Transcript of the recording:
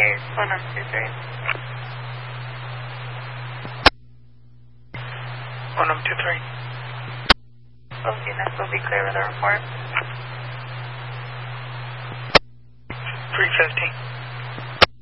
here, 1923. 1923. Okay, next will be clear with the report. 350.